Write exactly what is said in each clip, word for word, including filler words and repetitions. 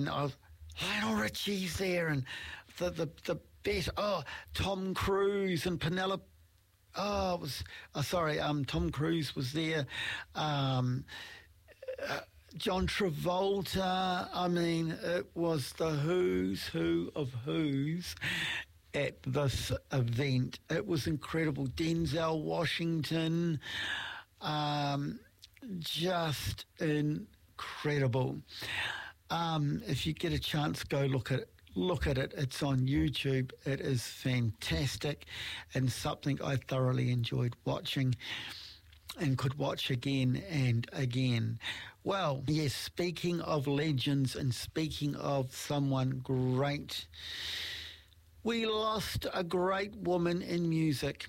and uh, Lionel Richie's there, and the the the best. Oh, Tom Cruise and Penelope. Oh, it was oh, sorry. Um, Tom Cruise was there. Um, uh, John Travolta. I mean, it was the who's who of who's at this event. It was incredible. Denzel Washington. Um, just incredible. Um, if you get a chance, go look at it. Look at it. It's on YouTube. It is fantastic and something I thoroughly enjoyed watching and could watch again and again. Well, yes, speaking of legends and speaking of someone great, we lost a great woman in music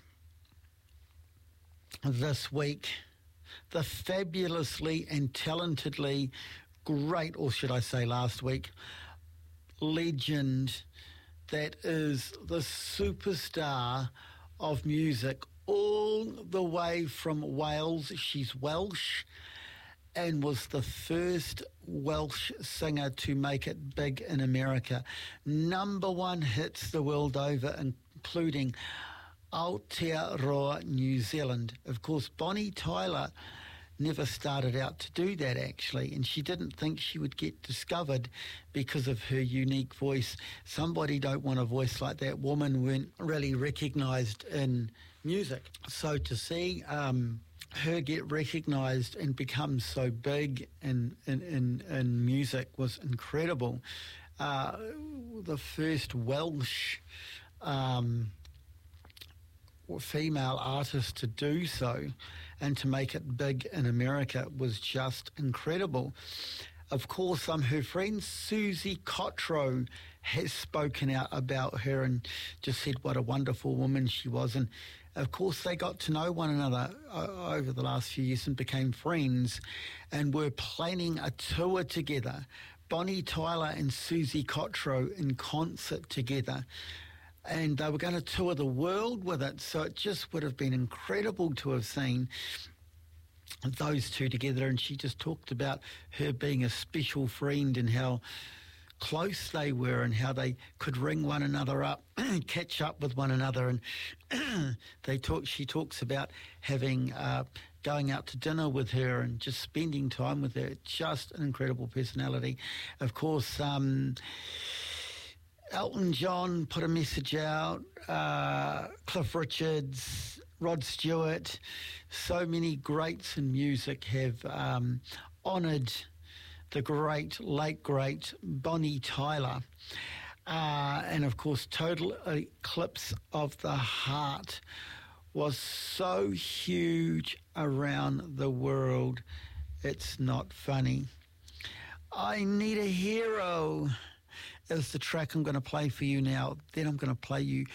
this week. The fabulously and talentedly great, or should I say last week, legend that is the superstar of music all the way from Wales. She's Welsh and was the first Welsh singer to make it big in America. Number one hits the world over, including Aotearoa, New Zealand. Of course, Bonnie Tyler never started out to do that, actually, and she didn't think she would get discovered because of her unique voice. Somebody don't want a voice like that. Woman weren't really recognised in music. So to see um, her get recognised and become so big in, in, in, in music was incredible. Uh, the first Welsh Um, female artist to do so and to make it big in America was just incredible. Of course, um, her friend Susie Cotro has spoken out about her and just said what a wonderful woman she was. And of course, they got to know one another uh, over the last few years and became friends and were planning a tour together. Bonnie Tyler and Susie Cotro in concert together. And they were going to tour the world with it, so it just would have been incredible to have seen those two together. And she just talked about her being a special friend and how close they were and how they could ring one another up, catch up with one another. And they talk. She talks about having uh, going out to dinner with her and just spending time with her. Just an incredible personality. Of course, um, Elton John put a message out, uh, Cliff Richards, Rod Stewart, so many greats in music have um, honoured the great, late great Bonnie Tyler. Uh, and of course, Total Eclipse of the Heart was so huge around the world, it's not funny. I Need a Hero is the track I'm going to play for you now. Then I'm going to play you,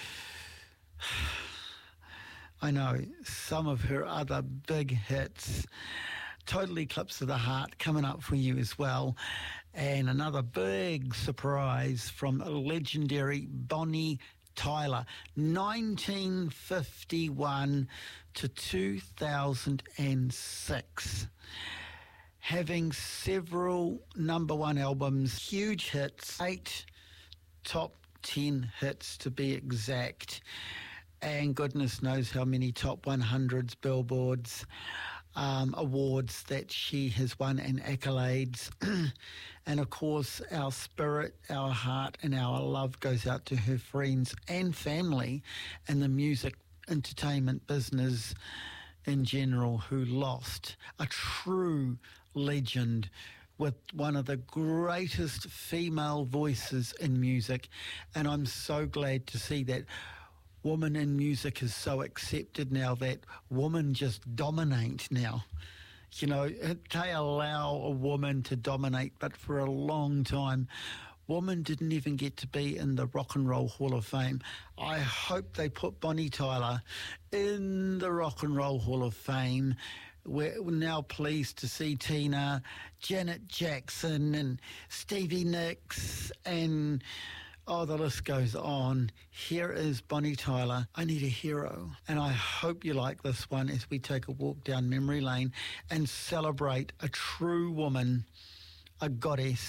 I know, some of her other big hits. Total Eclipse of the Heart coming up for you as well. And another big surprise from a legendary Bonnie Tyler, nineteen fifty-one to two thousand six. Having several number one albums, huge hits, eight top ten hits to be exact, and goodness knows how many top one hundreds, billboards, um, awards that she has won and accolades. And of course, our spirit, our heart and our love goes out to her friends and family and the music entertainment business in general, who lost a true legend with one of the greatest female voices in music. And I'm so glad to see that woman in music is so accepted now, that women just dominate now. You know, they allow a woman to dominate, but for a long time, woman didn't even get to be in the Rock and Roll Hall of Fame. I hope they put Bonnie Tyler in the Rock and Roll Hall of Fame. We're now pleased to see Tina, Janet Jackson and Stevie Nicks, and oh, the list goes on. Here is Bonnie Tyler, I Need a Hero. And I hope you like this one as we take a walk down memory lane and celebrate a true woman, a goddess,